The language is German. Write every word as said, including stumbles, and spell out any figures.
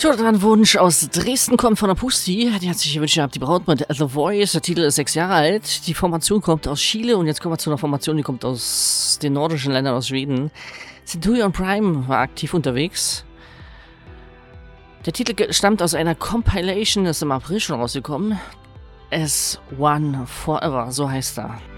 Jordan-Wunsch aus Dresden kommt von der Pusti. Die hat sich gewünscht, ihr habt die Braut mit The Voice. Der Titel ist sechs Jahre alt. Die Formation kommt aus Chile und jetzt kommen wir zu einer Formation, die kommt aus den nordischen Ländern, aus Schweden. Centurion Prime war aktiv unterwegs. Der Titel stammt aus einer Compilation, ist im April schon rausgekommen. S eins Forever, so heißt er.